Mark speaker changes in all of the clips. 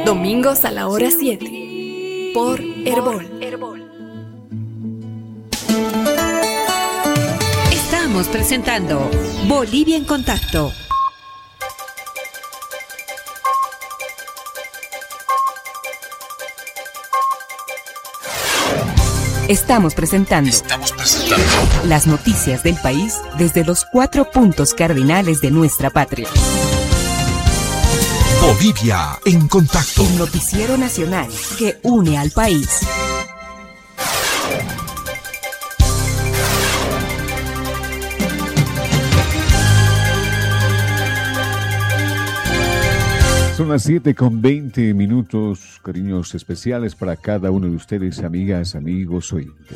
Speaker 1: Domingos a la hora 7 por Herbol.
Speaker 2: Estamos presentando Bolivia en Contacto. Estamos presentando las noticias del país desde los 4 puntos cardinales de nuestra patria.
Speaker 3: Bolivia en Contacto.
Speaker 2: El noticiero nacional que une al país.
Speaker 4: Son las 7:20, cariños especiales para cada uno de ustedes, amigas, amigos, oyentes.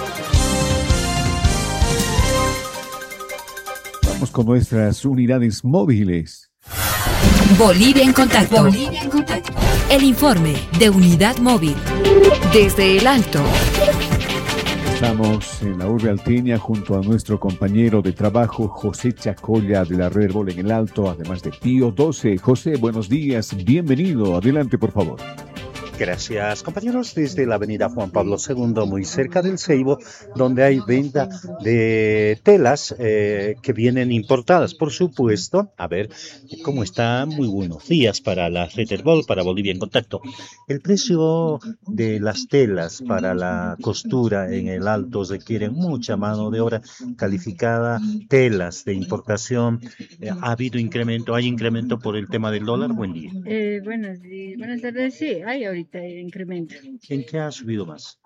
Speaker 4: Vamos con nuestras unidades móviles.
Speaker 2: Bolivia en Contacto. El informe de Unidad Móvil. Desde el Alto.
Speaker 4: Estamos en la urbe alteña junto a nuestro compañero de trabajo José Chacolla de la Red Herbol en el Alto, además de Pío 12. José, buenos días, bienvenido, adelante por favor.
Speaker 5: Gracias, compañeros, desde la avenida Juan Pablo II, muy cerca del Ceibo, donde hay venta de telas que vienen importadas, por supuesto. A ver, ¿cómo está? Muy buenos días para la Red Herbol, para Bolivia en Contacto. El precio de las telas para la costura en el Alto requiere mucha mano de obra calificada, telas de importación. ¿Ha habido incremento? ¿Hay incremento por el tema del dólar? Buen día.
Speaker 6: Buenas tardes, sí, hay ahorita incremento.
Speaker 5: ¿En qué ha subido más?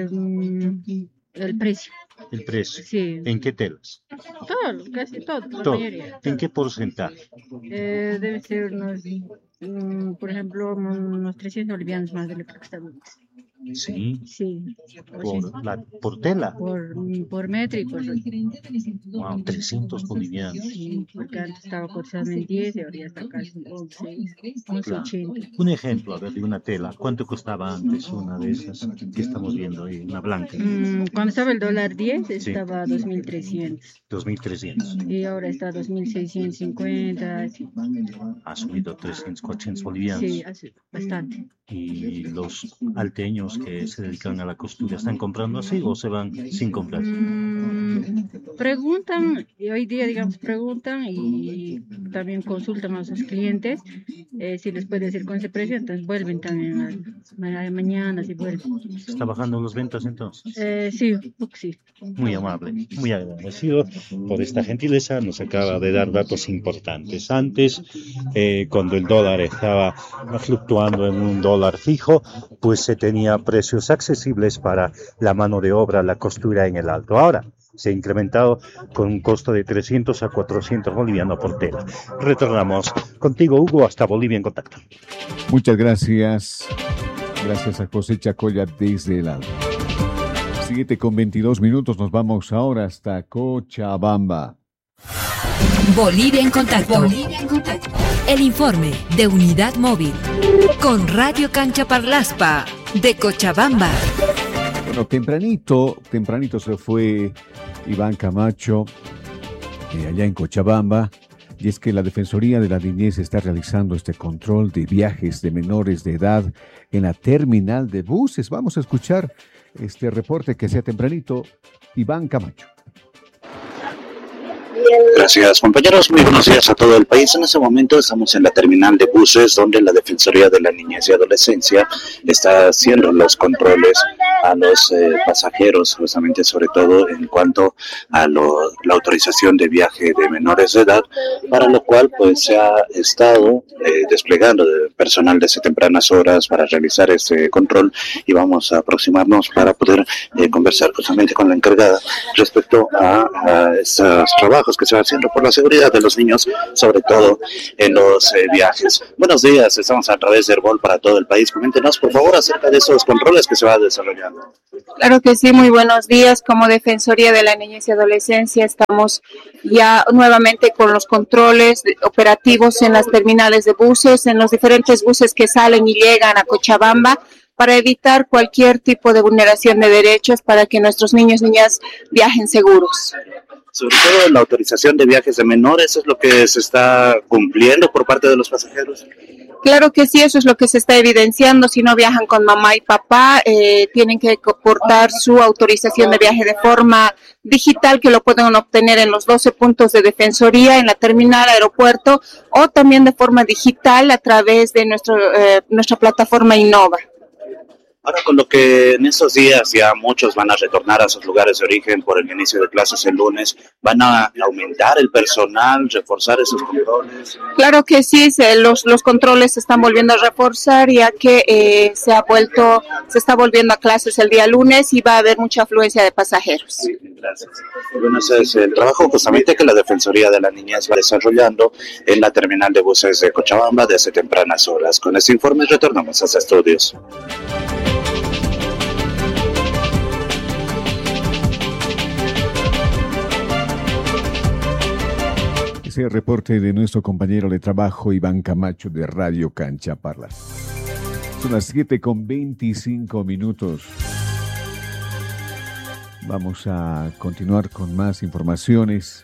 Speaker 6: El precio.
Speaker 5: ¿El precio?
Speaker 6: Sí.
Speaker 5: ¿En qué telas?
Speaker 6: Casi todo, la
Speaker 5: Todo.
Speaker 6: mayoría.
Speaker 5: ¿En qué porcentaje?
Speaker 6: Debe ser por ejemplo, unos 300 bolivianos más de lo que costaba antes.
Speaker 5: Sí.
Speaker 6: Sí.
Speaker 5: ¿Por tela?
Speaker 6: Por metro y por...
Speaker 5: Wow, 300 bolivianos.
Speaker 6: Sí, porque antes estaba cotizando en 10 y ahora ya está casi en 11.80.
Speaker 5: Un ejemplo, a ver, de una tela. ¿Cuánto costaba antes una de esas que estamos viendo ahí, una blanca?
Speaker 6: Cuando estaba el dólar 10 estaba a 2.300.
Speaker 5: 2.300.
Speaker 6: Y ahora está a 2.650. Sí.
Speaker 5: Ha subido 300, 400 bolivianos.
Speaker 6: Sí, bastante.
Speaker 5: ¿Y los alteños que se dedican a la costura están comprando así o se van sin comprar?
Speaker 6: Preguntan, y hoy día, digamos, preguntan y también consultan a sus clientes si les puede decir con ese precio, entonces vuelven también mañana, si vuelven.
Speaker 5: ¿Está bajando las ventas entonces?
Speaker 6: Sí, sí.
Speaker 5: Muy amable, muy agradecido por esta gentileza. Nos acaba de dar datos importantes. Antes, cuando el dólar estaba fluctuando en un dólar fijo, pues se tenía precios accesibles para la mano de obra, la costura en el Alto. Ahora se ha incrementado con un costo de 300 a 400 bolivianos por tela. Retornamos contigo, Hugo, hasta Bolivia en Contacto.
Speaker 4: Muchas gracias. Gracias a José Chacolla desde el Alto. 7:22, nos vamos ahora hasta Cochabamba.
Speaker 2: Bolivia en Contacto. El informe de Unidad Móvil con Radio Cancha Parlaspa de Cochabamba.
Speaker 4: Bueno, tempranito se fue Iván Camacho allá en Cochabamba, y es que la Defensoría de la Niñez está realizando este control de viajes de menores de edad en la terminal de buses. Vamos a escuchar este reporte que sea tempranito, Iván Camacho.
Speaker 7: Gracias, compañeros. Muy buenos días a todo el país. En este momento estamos en la terminal de buses, donde la Defensoría de la Niñez y Adolescencia está haciendo los controles a los pasajeros, justamente sobre todo en cuanto a la autorización de viaje de menores de edad, para lo cual pues se ha estado desplegando personal desde tempranas horas para realizar este control, y vamos a aproximarnos para poder conversar justamente con la encargada respecto a estos trabajos que se van haciendo por la seguridad de los niños, sobre todo en los viajes. Buenos días, estamos a través de Herbol para todo el país. Coméntenos, por favor, acerca de esos controles que se van desarrollando.
Speaker 8: Claro que sí, muy buenos días. Como Defensoría de la Niñez y Adolescencia estamos ya nuevamente con los controles operativos en las terminales de buses, en los diferentes buses que salen y llegan a Cochabamba, para evitar cualquier tipo de vulneración de derechos, para que nuestros niños y niñas viajen seguros.
Speaker 7: Sobre todo la autorización de viajes de menores, ¿es lo que se está cumpliendo por parte de los pasajeros?
Speaker 8: Claro que sí, eso es lo que se está evidenciando. Si no viajan con mamá y papá, tienen que portar su autorización de viaje de forma digital, que lo pueden obtener en los 12 puntos de Defensoría, en la terminal, aeropuerto, o también de forma digital a través de nuestra plataforma Innova.
Speaker 7: Ahora, con lo que en estos días ya muchos van a retornar a sus lugares de origen por el inicio de clases el lunes, ¿van a aumentar el personal, reforzar esos controles?
Speaker 8: Claro que sí, los controles se están volviendo a reforzar, ya que se está volviendo a clases el día lunes y va a haber mucha afluencia de pasajeros.
Speaker 7: Gracias. Bueno, ese es el trabajo justamente que la Defensoría de la Niñez va desarrollando en la terminal de buses de Cochabamba desde tempranas horas. Con este informe retornamos a los estudios.
Speaker 4: Ese reporte de nuestro compañero de trabajo Iván Camacho de Radio Cancha Parla. Son las 7:25. Vamos a continuar con más informaciones.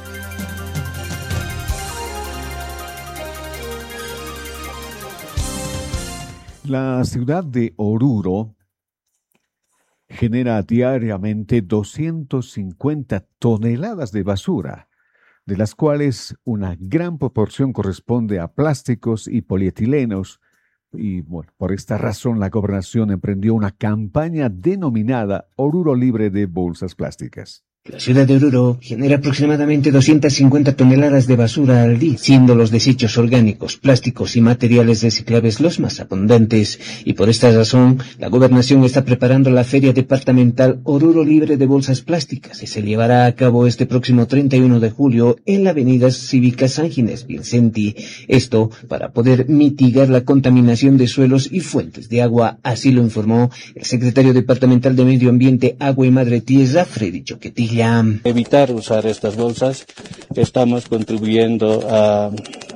Speaker 4: La ciudad de Oruro genera diariamente 250 toneladas de basura, de las cuales una gran proporción corresponde a plásticos y polietilenos. Y bueno, por esta razón la gobernación emprendió una campaña denominada Oruro Libre de Bolsas Plásticas.
Speaker 9: La ciudad de Oruro genera aproximadamente 250 toneladas de basura al día, siendo los desechos orgánicos, plásticos y materiales reciclables los más abundantes, y por esta razón la gobernación está preparando la Feria Departamental Oruro Libre de Bolsas Plásticas, que se llevará a cabo este próximo 31 de julio en la avenida cívica San Ginés Vicenti. Esto para poder mitigar la contaminación de suelos y fuentes de agua, así lo informó el secretario departamental de Medio Ambiente, Agua y Madre Tierra, Freddy Choquetilla.
Speaker 10: Evitar usar estas bolsas, estamos contribuyendo a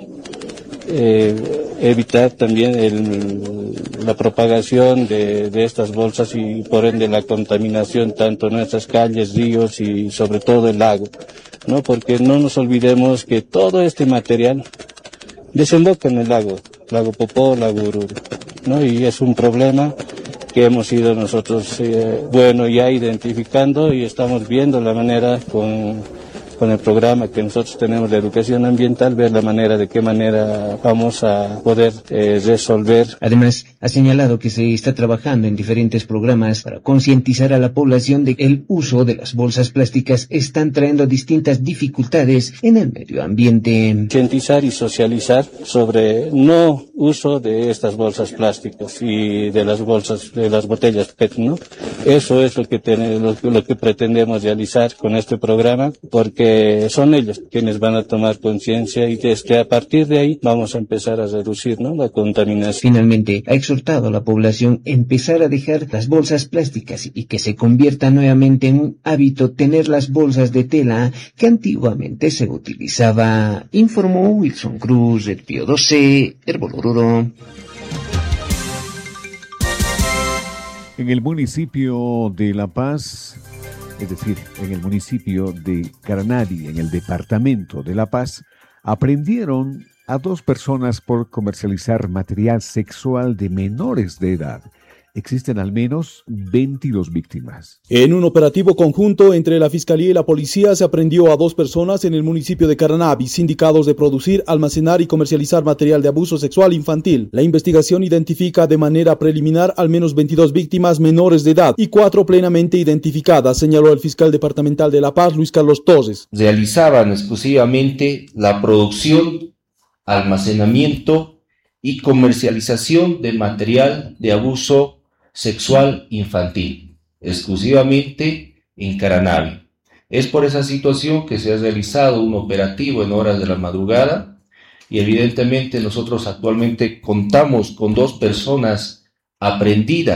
Speaker 10: evitar también la propagación de estas bolsas y por ende la contaminación tanto en nuestras calles, ríos y sobre todo el lago, ¿no? Porque no nos olvidemos que todo este material desemboca en el lago Popó, lago Oruro, ¿no? Y es un problema que hemos ido nosotros, ya identificando y estamos viendo la manera con el programa que nosotros tenemos de educación ambiental, ver la manera de qué manera vamos a poder resolver.
Speaker 9: Además, ha señalado que se está trabajando en diferentes programas para concientizar a la población de que el uso de las bolsas plásticas están trayendo distintas dificultades en el medio ambiente.
Speaker 10: Concientizar y socializar sobre no uso de estas bolsas plásticas y de las botellas PET, ¿no? Eso es lo que pretendemos realizar con este programa, porque son ellos quienes van a tomar conciencia y desde a partir de ahí vamos a empezar a reducir, ¿no?, la contaminación.
Speaker 9: Finalmente, ha exhortado a la población a empezar a dejar las bolsas plásticas y que se convierta nuevamente en un hábito tener las bolsas de tela que antiguamente se utilizaba, informó Wilson Cruz, del Pío 12, Herbol Oruro.
Speaker 4: En el municipio de La Paz, es decir, en el municipio de Caranavi, en el departamento de La Paz, aprendieron a 2 personas por comercializar material sexual de menores de edad. Existen al menos 22 víctimas.
Speaker 11: En un operativo conjunto entre la Fiscalía y la Policía se aprehendió a 2 personas en el municipio de Caranavi, sindicados de producir, almacenar y comercializar material de abuso sexual infantil. La investigación identifica de manera preliminar al menos 22 víctimas menores de edad y 4 plenamente identificadas, señaló el fiscal departamental de La Paz, Luis Carlos Torres.
Speaker 12: Realizaban exclusivamente la producción, almacenamiento y comercialización de material de abuso sexual infantil, exclusivamente en Caranavi. Es por esa situación que se ha realizado un operativo en horas de la madrugada y evidentemente nosotros actualmente contamos con 2 personas aprehendidas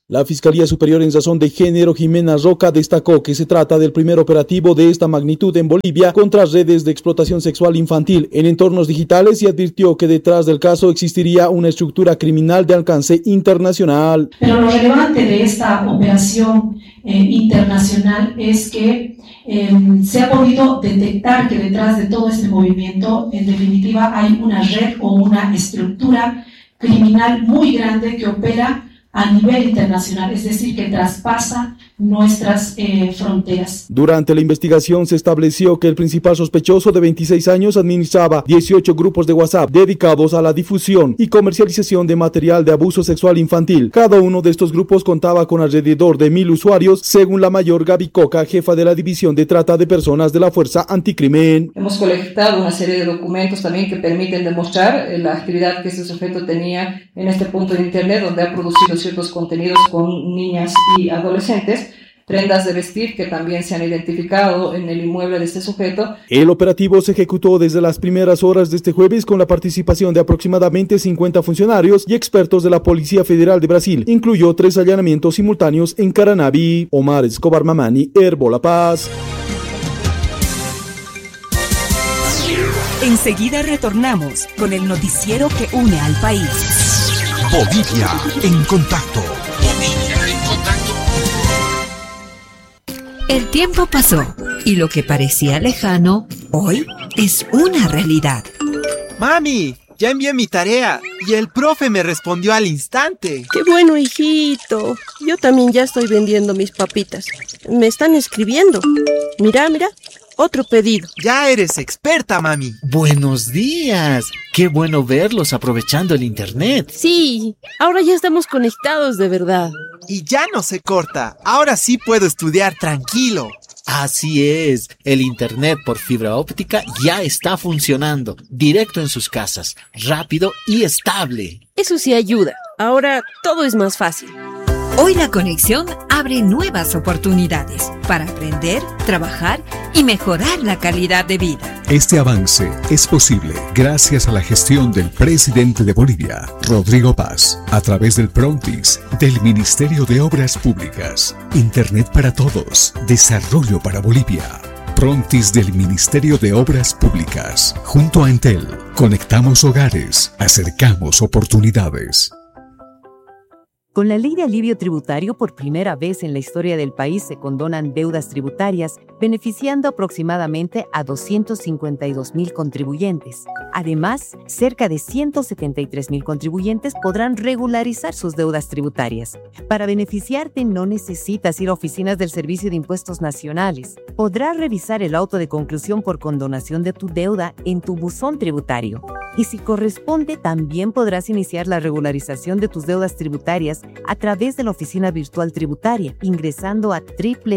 Speaker 11: La Fiscalía Superior en Razón de Género, Jimena Roca, destacó que se trata del primer operativo de esta magnitud en Bolivia contra redes de explotación sexual infantil en entornos digitales y advirtió que detrás del caso existiría una estructura criminal de alcance internacional.
Speaker 13: Pero lo relevante de esta operación internacional es que se ha podido detectar que detrás de todo este movimiento, en definitiva, hay una red o una estructura criminal muy grande que opera a nivel internacional, es decir, que traspasa nuestras fronteras.
Speaker 11: Durante la investigación se estableció que el principal sospechoso de 26 años administraba 18 grupos de WhatsApp dedicados a la difusión y comercialización de material de abuso sexual infantil. Cada uno de estos grupos contaba con alrededor de 1.000 usuarios, según la mayor Gaby Coca, jefa de la División de Trata de Personas de la Fuerza Anticrimen.
Speaker 14: Hemos colectado una serie de documentos también que permiten demostrar la actividad que este sujeto tenía en este punto de internet, donde ha producido ciertos contenidos con niñas y adolescentes, prendas de vestir que también se han identificado en el inmueble de este sujeto.
Speaker 11: El operativo se ejecutó desde las primeras horas de este jueves con la participación de aproximadamente 50 funcionarios y expertos de la Policía Federal de Brasil. Incluyó 3 allanamientos simultáneos en Caranavi. Omar Escobar Mamani, Herbo La Paz.
Speaker 2: Enseguida retornamos con el noticiero que une al país.
Speaker 3: Bolivia en contacto.
Speaker 15: El tiempo pasó y lo que parecía lejano, hoy es una realidad.
Speaker 16: Mami, ya envié mi tarea y el profe me respondió al instante.
Speaker 17: ¡Qué bueno, hijito! Yo también ya estoy vendiendo mis papitas. Me están escribiendo. Mira, otro pedido.
Speaker 16: Ya eres experta, mami.
Speaker 18: Buenos días. Qué bueno verlos aprovechando el internet.
Speaker 17: Sí, ahora ya estamos conectados de verdad.
Speaker 16: Y ya no se corta. Ahora sí puedo estudiar tranquilo.
Speaker 18: Así es. El internet por fibra óptica ya está funcionando. Directo en sus casas. Rápido y estable.
Speaker 17: Eso sí ayuda. Ahora todo es más fácil.
Speaker 15: Hoy la conexión abre nuevas oportunidades para aprender, trabajar y mejorar la calidad de vida.
Speaker 3: Este avance es posible gracias a la gestión del presidente de Bolivia, Rodrigo Paz, a través del Prontis, del Ministerio de Obras Públicas. Internet para todos, desarrollo para Bolivia. Prontis del Ministerio de Obras Públicas. Junto a Entel, conectamos hogares, acercamos oportunidades.
Speaker 2: Con la Ley de Alivio Tributario, por primera vez en la historia del país se condonan deudas tributarias, beneficiando aproximadamente a 252,000 contribuyentes. Además, cerca de 173,000 contribuyentes podrán regularizar sus deudas tributarias. Para beneficiarte, no necesitas ir a oficinas del Servicio de Impuestos Nacionales. Podrás revisar el auto de conclusión por condonación de tu deuda en tu buzón tributario. Y si corresponde, también podrás iniciar la regularización de tus deudas tributarias a través de la oficina virtual tributaria, ingresando a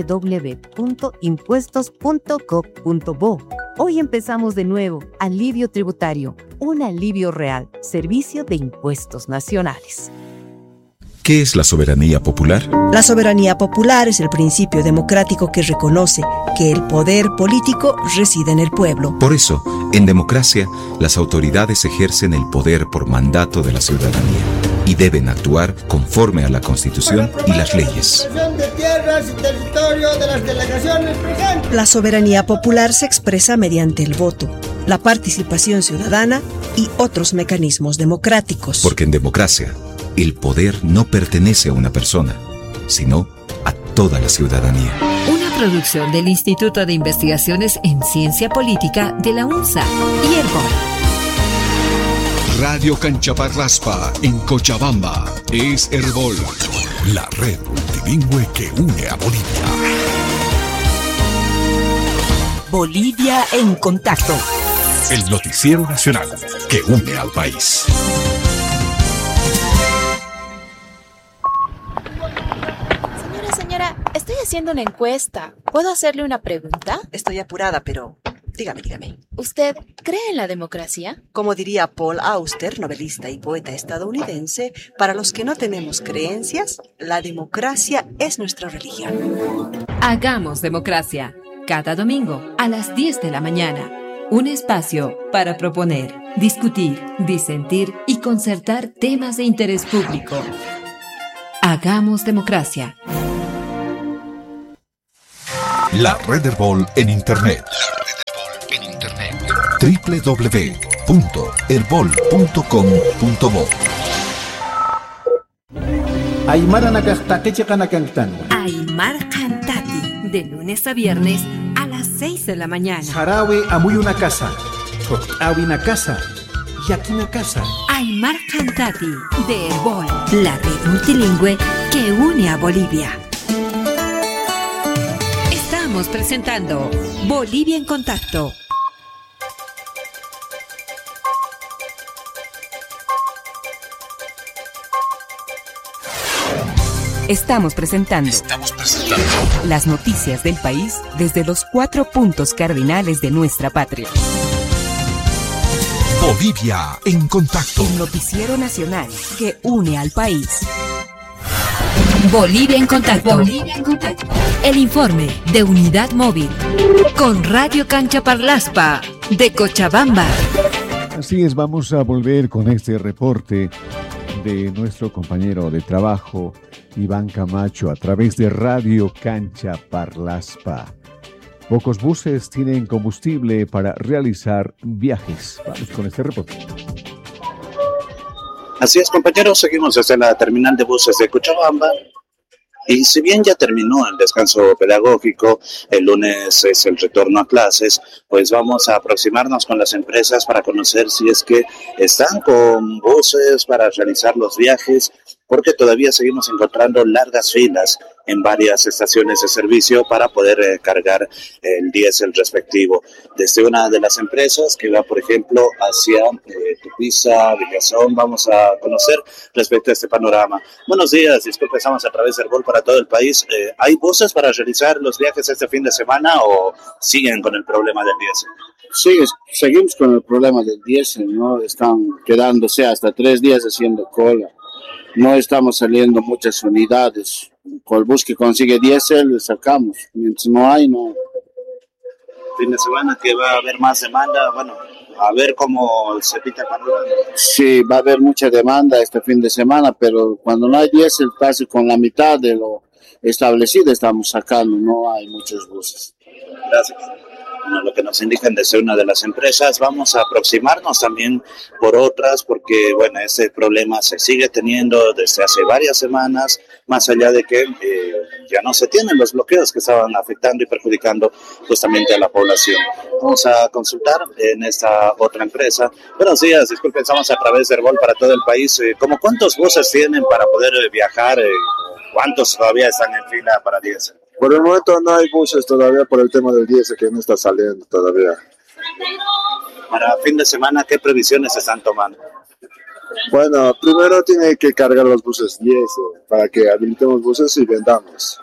Speaker 2: www.impuestos.gov.bo. Hoy empezamos de nuevo. Alivio tributario, un alivio real. Servicio de Impuestos Nacionales.
Speaker 3: ¿Qué es la soberanía popular?
Speaker 19: La soberanía popular es el principio democrático que reconoce que el poder político reside en el pueblo.
Speaker 20: Por eso, en democracia, las autoridades ejercen el poder por mandato de la ciudadanía y deben actuar conforme a la Constitución y las leyes.
Speaker 19: La soberanía popular se expresa mediante el voto, la participación ciudadana y otros mecanismos democráticos.
Speaker 20: Porque en democracia, el poder no pertenece a una persona, sino a toda la ciudadanía.
Speaker 15: Una producción del Instituto de Investigaciones en Ciencia Política de la UNSA y Herbol.
Speaker 3: Radio Canchaparraspa en Cochabamba es Herbol, la red multilingüe que une a Bolivia.
Speaker 2: Bolivia en contacto.
Speaker 3: El noticiero nacional que une al país.
Speaker 21: Señora, estoy haciendo una encuesta. ¿Puedo hacerle una pregunta?
Speaker 22: Estoy apurada, pero dígame.
Speaker 21: ¿Usted cree en la democracia?
Speaker 22: Como diría Paul Auster, novelista y poeta estadounidense, para los que no tenemos creencias, la democracia es nuestra religión.
Speaker 15: Hagamos democracia. Cada domingo a las 10 de la mañana. Un espacio para proponer, discutir, disentir y concertar temas de interés público. Hagamos democracia.
Speaker 3: La Red Herbol en Internet. www.herbol.com.bo
Speaker 1: Aymara Nakastati Kanakantano.
Speaker 15: Aymar Cantati, de lunes a viernes a las 6 de la mañana.
Speaker 1: Sarawi Amuy una casa. Awi una casa. Y aquí una casa.
Speaker 15: Aymar Cantati, de Herbol, la red multilingüe que une a Bolivia. Estamos presentando Bolivia en Contacto. Estamos presentando las noticias del país desde los 4 puntos cardinales de nuestra patria.
Speaker 3: Bolivia en Contacto.
Speaker 15: El noticiero nacional que une al país. Bolivia en Contacto. Bolivia en Contacto. El informe de Unidad Móvil con Radio Cancha Parlaspa de Cochabamba.
Speaker 4: Así es, vamos a volver con este reporte de nuestro compañero de trabajo Iván Camacho a través de Radio Cancha Parlaspa. Pocos buses tienen combustible para realizar viajes. Vamos con este reporte.
Speaker 7: Así es, compañeros, seguimos desde la terminal de buses de Cochabamba. Y si bien ya terminó el descanso pedagógico, el lunes es el retorno a clases, pues vamos a aproximarnos con las empresas para conocer si es que están con buses para realizar los viajes, porque todavía seguimos encontrando largas filas en varias estaciones de servicio para poder cargar el diésel respectivo. Desde una de las empresas que va, por ejemplo, hacia Tupiza, Villazón, vamos a conocer respecto a este panorama. Buenos días, disculpe, estamos a través del Herbol para todo el país. ¿Hay buses para realizar los viajes este fin de semana o siguen con el problema del diésel?
Speaker 6: Sí, seguimos con el problema del diésel, ¿no? Están quedándose hasta 3 días haciendo cola. No estamos saliendo muchas unidades. Con el bus que consigue diésel, le sacamos. Mientras no hay, no.
Speaker 7: Fin de semana que va a haber más demanda, bueno, a ver cómo se pinta el panorama.
Speaker 6: Sí, va a haber mucha demanda este fin de semana, pero cuando no hay diésel, casi con la mitad de lo establecido estamos sacando, no hay muchos buses.
Speaker 7: Gracias. Bueno, lo que nos indican desde una de las empresas, vamos a aproximarnos también por otras, porque bueno, este problema se sigue teniendo desde hace varias semanas, más allá de que ya no se tienen los bloqueos que estaban afectando y perjudicando justamente a la población. Vamos a consultar en esta otra empresa. Buenos días, disculpen, estamos a través de Herbol para todo el país. ¿Cómo cuántos buses tienen para poder viajar? ¿Cuántos todavía están en fila para diésel?
Speaker 23: Por el momento no hay buses todavía por el tema del diésel que no está saliendo todavía.
Speaker 7: Para fin de semana, ¿qué previsiones están tomando?
Speaker 23: Bueno, primero tiene que cargar los buses diésel para que habilitemos buses y vendamos.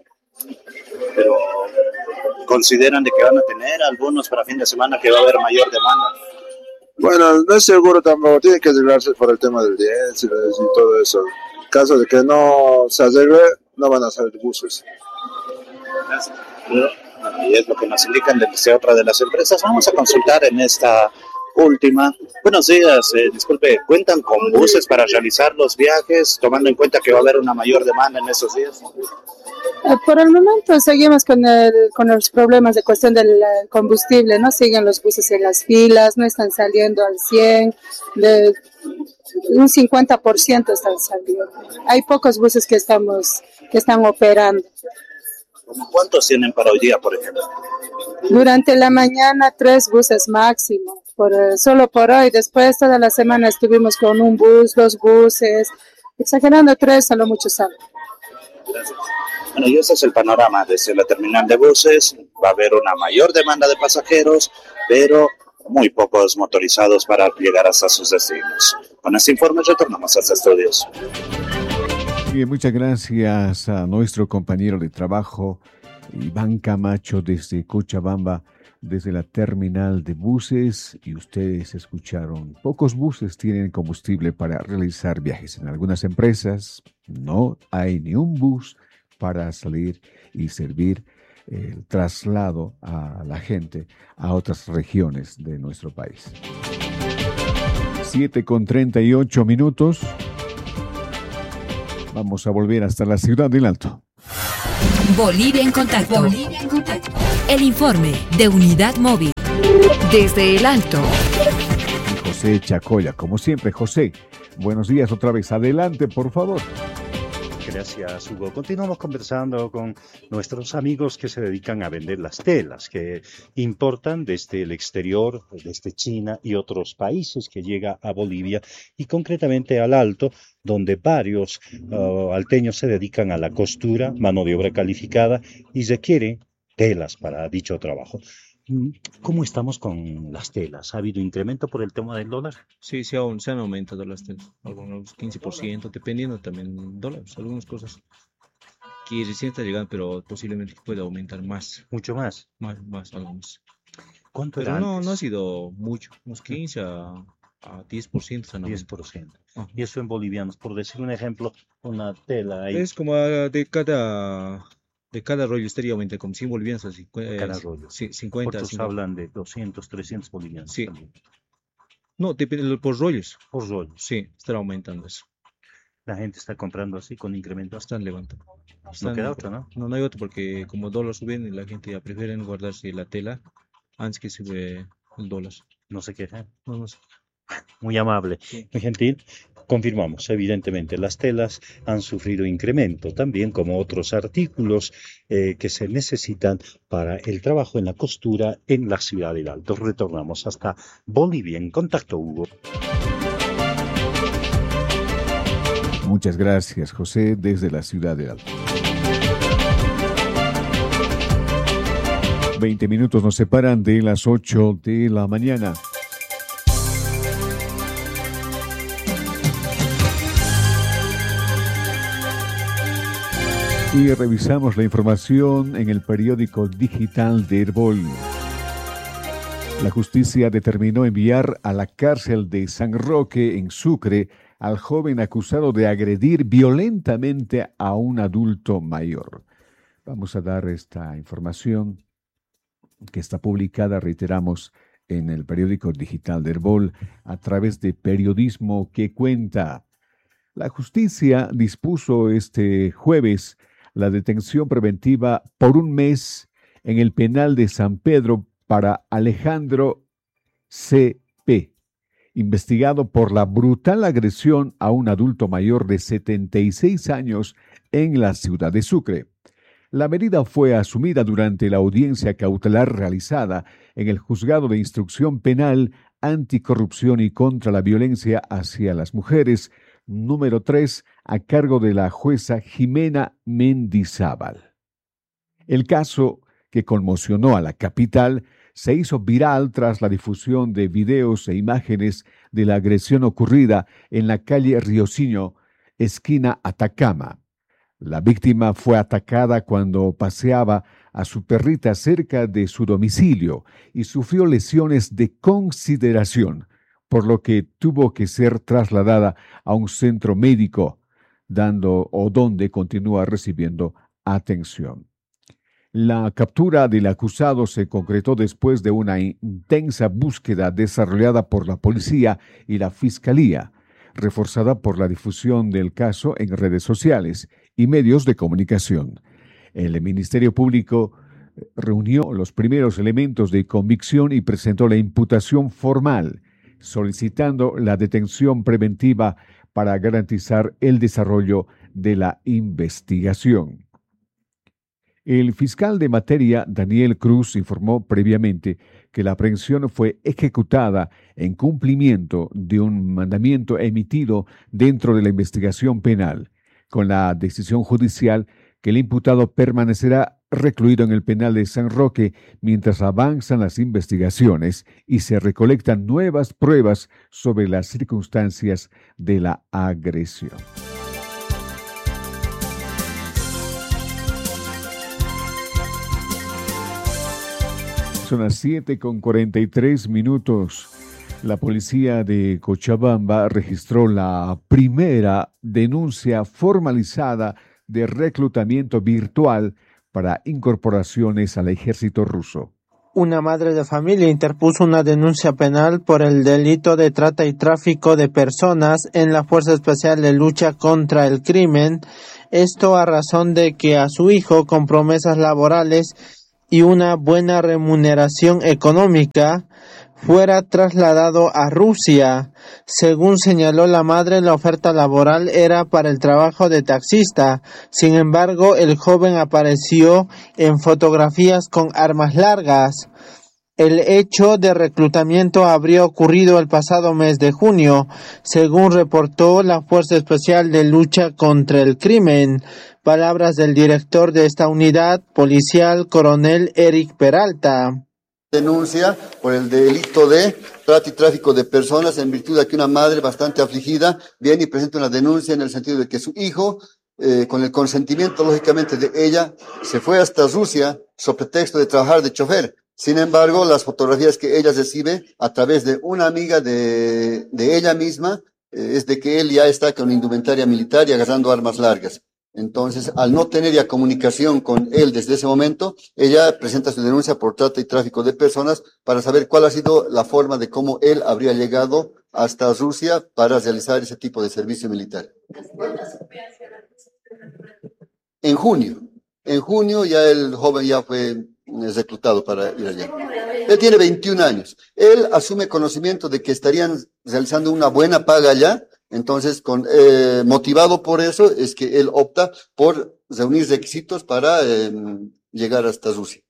Speaker 7: Pero ¿consideran de que van a tener algunos para fin de semana que va a haber mayor demanda?
Speaker 23: Bueno, no es seguro tampoco, tiene que arreglarse por el tema del diésel y todo eso. En caso de que no se arregle, no van a salir buses.
Speaker 7: Gracias. Y es lo que nos indican desde otra de las empresas. Vamos a consultar en esta última. Buenos días, disculpe, ¿cuentan con buses para realizar los viajes, tomando en cuenta que va a haber una mayor demanda en estos días?
Speaker 8: Por el momento seguimos con los problemas de cuestión del combustible, no siguen los buses en las filas, no están saliendo al 100%, un 50% están saliendo. Hay pocos buses que están operando.
Speaker 7: ¿Cuántos tienen para hoy día, por ejemplo?
Speaker 8: Durante la mañana 3 buses máximo, solo por hoy. Después toda la semana estuvimos con 1 bus, 2 buses, exagerando 3, a lo mucho sale.
Speaker 7: Gracias. Bueno, y ese es el panorama desde la terminal de buses. Va a haber una mayor demanda de pasajeros, pero muy pocos motorizados para llegar hasta sus destinos. Con este informe retornamos a los estudios.
Speaker 4: Bien, muchas gracias a nuestro compañero de trabajo, Iván Camacho, desde Cochabamba, desde la terminal de buses. Y ustedes escucharon, pocos buses tienen combustible para realizar viajes. En algunas empresas no hay ni un bus para salir y servir el traslado a la gente a otras regiones de nuestro país. 7:38. Vamos a volver hasta la ciudad del Alto.
Speaker 15: Bolivia en contacto. Bolivia en contacto. El informe de Unidad Móvil. Desde el Alto.
Speaker 4: José Chacoya, como siempre. José, buenos días otra vez. Adelante, por favor.
Speaker 5: Gracias, Hugo. Continuamos conversando con nuestros amigos que se dedican a vender las telas que importan desde el exterior, desde China y otros países, que llega a Bolivia y concretamente al Alto, donde varios alteños se dedican a la costura, mano de obra calificada, y requieren telas para dicho trabajo. ¿Cómo estamos con las telas? ¿Ha habido incremento por el tema del dólar?
Speaker 9: Sí, se han aumentado las telas, algunos 15%, dependiendo también del dólar, algunas cosas que recién está llegando, pero posiblemente pueda aumentar más.
Speaker 5: ¿Mucho más?
Speaker 9: Más, algunos.
Speaker 5: ¿Cuánto
Speaker 9: pero
Speaker 5: era
Speaker 9: no
Speaker 5: antes?
Speaker 9: ha sido mucho, unos 15 a 10%.
Speaker 5: 10%. Y eso en bolivianos, por decir un ejemplo, una tela ahí.
Speaker 9: Es como de cada rollo estaría aumentando como 100 bolivianos así.
Speaker 5: Cada rollo.
Speaker 9: Sí, 50.
Speaker 5: Otros hablan de 200, 300 bolivianos.
Speaker 9: Sí.
Speaker 5: También.
Speaker 9: No, depende por rollos.
Speaker 5: Por rollos.
Speaker 9: Sí, estará aumentando eso.
Speaker 5: La gente está comprando así con incremento.
Speaker 9: Están levantando.
Speaker 5: No queda otra, ¿no?
Speaker 9: No hay otra porque como dólar suben, la gente ya prefiere guardarse la tela antes que sube el dólar.
Speaker 5: No se quejan.
Speaker 9: No sé.
Speaker 5: Muy amable, muy gentil. Confirmamos, evidentemente, las telas han sufrido incremento, también como otros artículos que se necesitan para el trabajo en la costura en la ciudad del Alto. Retornamos hasta Bolivia en contacto, Hugo.
Speaker 4: Muchas gracias, José, desde la ciudad del Alto. 20 minutos nos separan de las 8 de la mañana. Y revisamos la información en el periódico digital de Herbol. La justicia determinó enviar a la cárcel de San Roque, en Sucre, al joven acusado de agredir violentamente a un adulto mayor. Vamos a dar esta información que está publicada, reiteramos, en el periódico digital de Herbol a través de Periodismo que Cuenta. La justicia dispuso este jueves la detención preventiva por un mes en el penal de San Pedro para Alejandro C.P., investigado por la brutal agresión a un adulto mayor de 76 años en la ciudad de Sucre. La medida fue asumida durante la audiencia cautelar realizada en el Juzgado de Instrucción Penal Anticorrupción y contra la Violencia hacia las Mujeres, número 3, a cargo de la jueza Jimena Mendizábal. El caso, que conmocionó a la capital, se hizo viral tras la difusión de videos e imágenes de la agresión ocurrida en la calle Riosinho, esquina Atacama. La víctima fue atacada cuando paseaba a su perrita cerca de su domicilio y sufrió lesiones de consideración, por lo que tuvo que ser trasladada a un centro médico, donde continúa recibiendo atención. La captura del acusado se concretó después de una intensa búsqueda desarrollada por la policía y la fiscalía, reforzada por la difusión del caso en redes sociales y medios de comunicación. El Ministerio Público reunió los primeros elementos de convicción y presentó la imputación formal, solicitando la detención preventiva para garantizar el desarrollo de la investigación. El fiscal de materia, Daniel Cruz, informó previamente que la aprehensión fue ejecutada en cumplimiento de un mandamiento emitido dentro de la investigación penal, con la decisión judicial que el imputado permanecerá recluido en el penal de San Roque mientras avanzan las investigaciones y se recolectan nuevas pruebas sobre las circunstancias de la agresión. Son las 7:43. La policía de Cochabamba registró la primera denuncia formalizada de reclutamiento virtual para incorporaciones al ejército ruso.
Speaker 10: Una madre de familia interpuso una denuncia penal por el delito de trata y tráfico de personas en la Fuerza Especial de Lucha contra el Crimen, esto a razón de que a su hijo, con promesas laborales y una buena remuneración económica, fuera trasladado a Rusia. Según señaló la madre, la oferta laboral era para el trabajo de taxista. Sin embargo, el joven apareció en fotografías con armas largas. El hecho de reclutamiento habría ocurrido el pasado mes de junio, según reportó la Fuerza Especial de Lucha contra el Crimen. Palabras del director de esta unidad policial, coronel Eric Peralta.
Speaker 12: Denuncia por el delito de trata y tráfico de personas en virtud de que una madre bastante afligida viene y presenta una denuncia en el sentido de que su hijo, con el consentimiento lógicamente de ella, se fue hasta Rusia sobre pretexto de trabajar de chofer. Sin embargo, las fotografías que ella recibe a través de una amiga de ella misma es de que él ya está con indumentaria militar y agarrando armas largas. Entonces, al no tener ya comunicación con él desde ese momento, ella presenta su denuncia por trata y tráfico de personas para saber cuál ha sido la forma de cómo él habría llegado hasta Rusia para realizar ese tipo de servicio militar. En junio ya el joven ya fue reclutado para ir allá. Él tiene 21 años. Él asume conocimiento de que estarían realizando una buena paga allá. Entonces, motivado por eso, es que él opta por reunir requisitos para llegar hasta Rusia.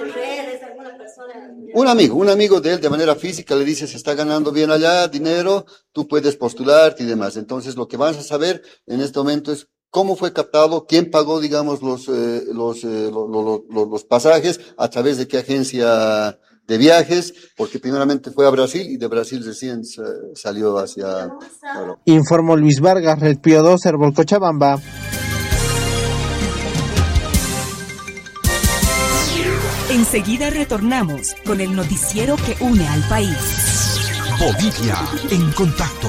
Speaker 12: Un amigo de él de manera física le dice, se está ganando bien allá, dinero, tú puedes postularte y demás. Entonces, lo que vas a saber en este momento es cómo fue captado, quién pagó, digamos, los pasajes, a través de qué agencia de viajes, porque primeramente fue a Brasil y de Brasil recién salió hacia Europa.
Speaker 10: Informó Luis Vargas, Red Pío 2, Herbol Cochabamba.
Speaker 13: Enseguida retornamos con el noticiero que une al país.
Speaker 24: Bolivia en contacto.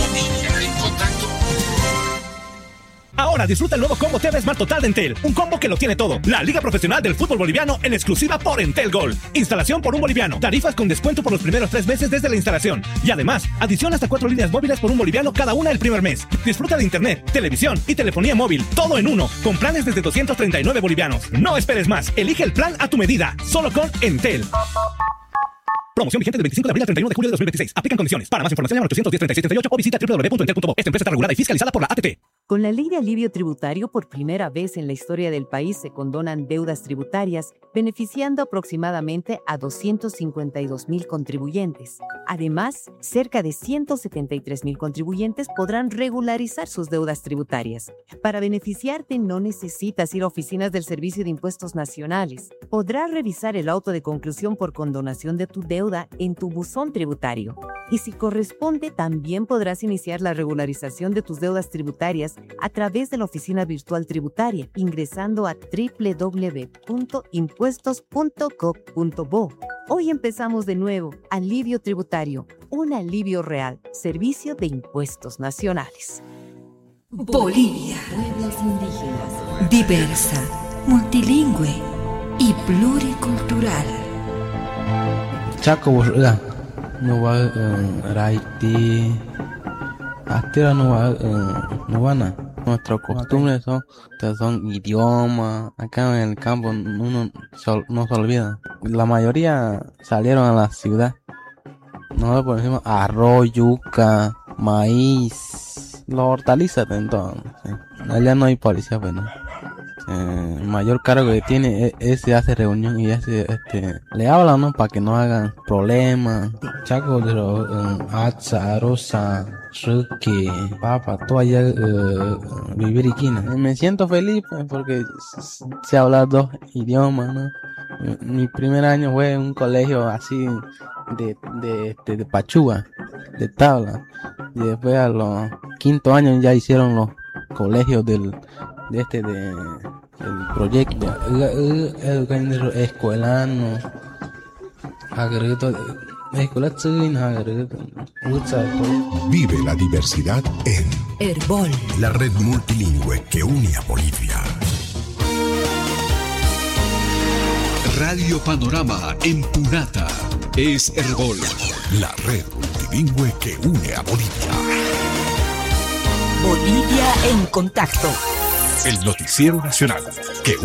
Speaker 24: Ahora disfruta el nuevo combo TV Smart Total de Entel, un combo que lo tiene todo. La Liga Profesional del Fútbol Boliviano en exclusiva por Entel Gold. Instalación por un boliviano, tarifas con descuento por los primeros 3 meses desde la instalación. Y además, adición hasta 4 líneas móviles por un boliviano cada una el primer mes. Disfruta de internet, televisión y telefonía móvil, todo en uno, con planes desde 239 bolivianos. No esperes más, elige el plan a tu medida, solo con Entel. Promoción vigente del 25 de abril al 31 de julio de 2026. Aplican condiciones. Para más información llama al 810-3638 o visita www.entel.bo. Esta empresa está regulada y fiscalizada por la ATT.
Speaker 2: Con la Ley de Alivio Tributario, por primera vez en la historia del país se condonan deudas tributarias, beneficiando aproximadamente a 252.000 contribuyentes. Además, cerca de 173.000 contribuyentes podrán regularizar sus deudas tributarias. Para beneficiarte no necesitas ir a oficinas del Servicio de Impuestos Nacionales. Podrás revisar el auto de conclusión por condonación de tu deuda en tu buzón tributario. Y si corresponde, también podrás iniciar la regularización de tus deudas tributarias a través de la oficina virtual tributaria, ingresando a www.impuestos.gov.bo. Hoy empezamos de nuevo. Alivio tributario, un alivio real, Servicio de Impuestos Nacionales.
Speaker 15: Bolivia, pueblos indígenas, diversa, multilingüe y pluricultural.
Speaker 25: Chaco Borga, no va a Raiti, hasta no van a. Nuestras costumbres son idiomas. Acá en el campo uno no se olvida. La mayoría salieron a la ciudad. Nosotros por ejemplo arroz, yuca, maíz, las hortalizas entonces. Allá no hay policía, pues no. El mayor cargo que tiene ese hace reunión y le hablan, ¿no? Para que no hagan problemas. Chaco de Atza, Rosa, Ruki, Papa, todo allá vivir aquí, ¿no? Me siento feliz pues, porque se habla 2 idiomas, ¿no? Mi primer año fue en un colegio así de Pachúa, de tabla. Y después a los 5º años ya hicieron los colegios del proyecto escolano
Speaker 24: Vive la diversidad en
Speaker 15: Herbol,
Speaker 24: la red multilingüe que une a Bolivia.
Speaker 3: Radio Panorama en Punata es Herbol, la red multilingüe que une a Bolivia.
Speaker 13: Bolivia en contacto.
Speaker 3: El noticiero nacional que